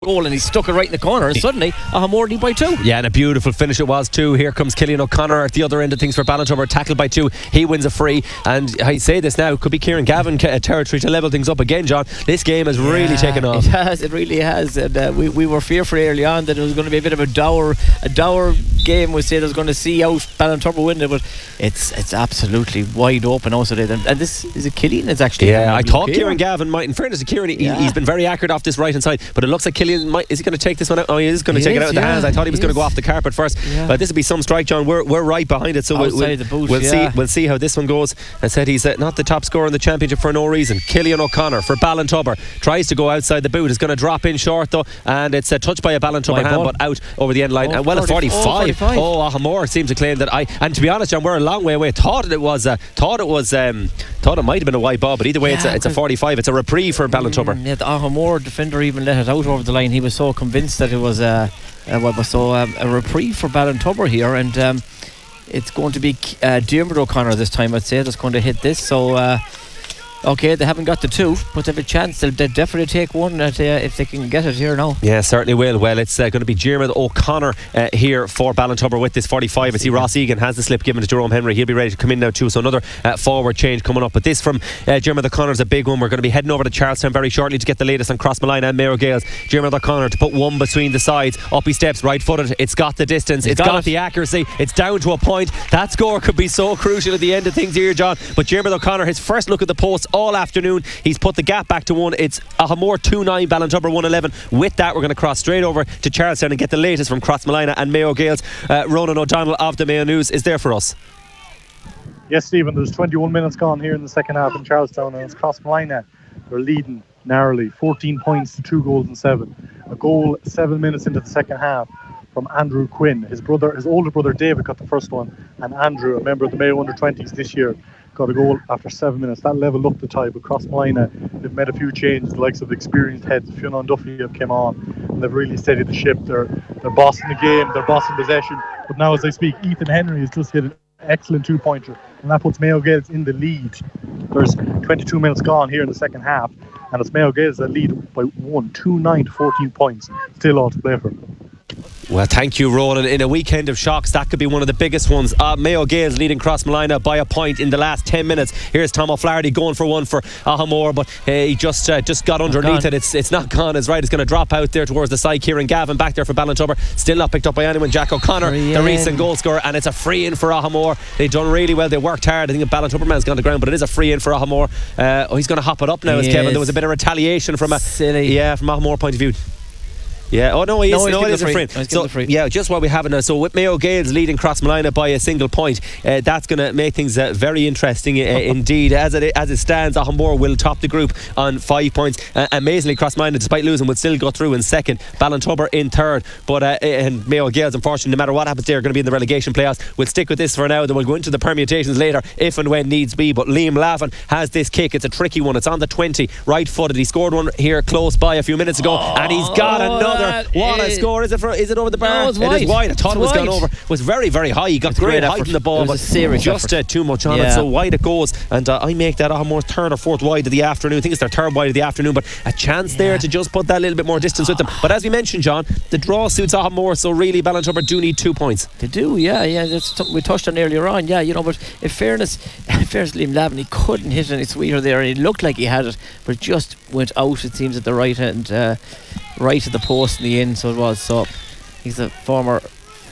goal and he stuck it right in the corner, and suddenly Ahamore lead by 2. Yeah, and a beautiful finish it was too. Here comes Killian O'Connor at the other end of things for Ballintubber, tackled by 2. He wins a free, and I say this now, could be Kieran Gavin territory to level things up again, John. This game has really taken off. It really has, and we were fearful early on that it was going to be a bit of a dour game. We say that was going to see out Ballintubber winning it, but it's absolutely wide open also there. And this is a Killian. It's actually I thought Kieran Gavin might, in fairness to Kieran, he's been very accurate off this right hand side, but it looks like Killian is he going to take this one out? Oh, he is going to take it out of the hands. I thought he was going to go off the carpet first, but this will be some strike, John. We're right behind it, so we'll see how this one goes. I said he's not the top scorer in the championship for no reason. Killian O'Connor for Ballintubber tries to go outside the boot. Is going to drop in short though, and it's a touch by a Ballintubber hand, but out over the end line. And well, at 45. Ahamore seems to claim that and to be honest, John, we're a long way away. Thought it might have been a wide ball, but either way, it's a 45. It's a reprieve for Ballintubber. The Ahamore defender even let it out over the line. He was so convinced that it was a reprieve for Ballintubber here, and it's going to be Diarmuid O'Connor this time, I'd say, that's going to hit this. So okay, they haven't got the 2, but they have a chance. They'll definitely take one if they can get it here now. Yeah, certainly will. Well, it's going to be Diarmuid O'Connor here for Ballintubber with this 45. I see Ross Egan has the slip given to Jerome Henry. He'll be ready to come in now too, so another forward change coming up. But this from Diarmuid O'Connor is a big one. We're going to be heading over to Charlestown very shortly to get the latest on Crossmolina and Mayo Gales. Diarmuid O'Connor to put one between the sides. Up he steps, right footed. It's got the distance, it's got the accuracy, it's down to a point. That score could be so crucial at the end of things here, John. But Diarmuid O'Connor, his first look at the post all afternoon, he's put the gap back to 1. It's Ahamore 2-9, Ballintubber 1-11. With that, we're going to cross straight over to Charlestown and get the latest from Crossmolina and Mayo Gales. Ronan O'Donnell of the Mayo News is there for us. Yes, Stephen, there's 21 minutes gone here in the second half in Charlestown, and it's Crossmolina. They're leading narrowly, 14 points to 2 goals and 7. A goal 7 minutes into the second half from Andrew Quinn. His older brother David got the first one, and Andrew, a member of the Mayo under-20s this year, got a goal after 7 minutes. That leveled up the tie, but Crossmolina, they've made a few changes. The likes of the experienced heads, Fionn Duffy, have come on, and they've really steadied the ship. They're bossing the game, they're bossing possession. But now as I speak, Ethan Henry has just hit an excellent 2-pointer, and that puts Mayo Gales in the lead. There's 22 minutes gone here in the second half, and it's Mayo Gales that lead by 2-9 to 14 points. Still all to play for. Well, thank you, Ronan. In a weekend of shocks, that could be one of the biggest ones. Mayo Gales leading Crossmolina by a point in the last 10 minutes. Here's Tom O'Flaherty going for one for Ahamore, but he just got underneath it. It's not gone. It's right. It's going to drop out there towards the side. Kieran Gavin back there for Ballintubber. Still not picked up by anyone. Jack O'Connor, the recent goal scorer, and it's a free in for Ahamore. They've done really well. They worked hard. I think the Ballintubber man's gone to the ground, but it is a free in for Ahamore. He's going to hop it up now, as Kevin. There was a bit of retaliation from Ahamore point of view. Yeah, it is a free. So, yeah, just what we have now. So with Mayo Gales leading Crossmolina by a single point, that's going to make things very interesting indeed. As it stands, Ahamore will top the group on 5 points. Amazingly, Crossmolina, despite losing, would still go through in second. Ballintubber in third. But and Mayo Gales, unfortunately, no matter what happens, they're going to be in the relegation playoffs. We'll stick with this for now. Then we'll go into the permutations later, if and when needs be. But Liam Lavin has this kick. It's a tricky one. It's on the 20, right footed. He scored one here close by a few minutes ago, and he's got another. What a score. Is it over the bar? No, it's wide. It is wide. I thought it was gone over. It was very, very high. He got great height in the ball, but just too much on it. So wide it goes, and I make that Ahamore's third or fourth wide of the afternoon. I think it's their third wide of the afternoon, but a chance there to just put that little bit more distance with them. But as we mentioned, John, the draw suits Ahamore, so really Ballintubber do need 2 points. They do, that's something we touched on earlier on. But in fairness, Liam Lavin, he couldn't hit any sweeter there. He looked like he had it, but it just went out, it seems, at the right end, right at the post in the end. So it was. So he's a former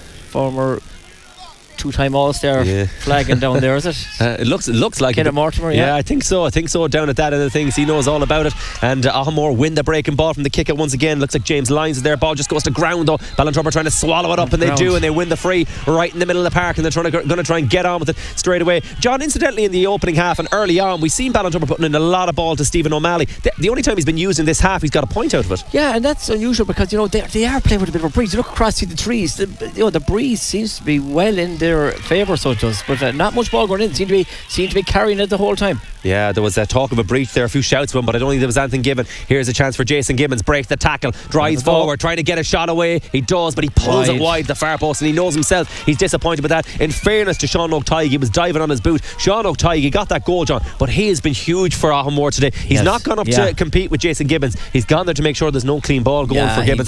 two-time All-Star flagging down there, is it? It looks like Kenneth Mortimer, yeah, I think so. Down at that end of things, he knows all about it. And Ahamore win the breaking ball from the kick out once again. Looks like James Lyons is there. Ball just goes to ground though. Ballintubber trying to swallow it up, and they do, and they win the free right in the middle of the park, and they're going to try and get on with it straight away. John, incidentally, in the opening half and early on, we've seen Ballintubber putting in a lot of ball to Stephen O'Malley. The only time he's been used in this half, he's got a point out of it. Yeah, and that's unusual because they are playing with a bit of a breeze. You look across, see the trees. The breeze seems to be well in their favour, so it does. But not much ball going in. Seemed to be carrying it the whole time. Yeah, there was talk of a breach there, a few shouts of him, but I don't think there was anything given. Here's a chance for Jason Gibbons. Breaks the tackle, drives forward, trying to get a shot away. He does, but he pulls it wide the far post, and he knows himself he's disappointed with that. In fairness to Sean O'Tighe, he was diving on his boot. Sean O'Tighe, he got that goal, John, but he has been huge for Ahamore today. He's not gone up to compete with Jason Gibbons. He's gone there to make sure there's no clean ball going for Gibbons.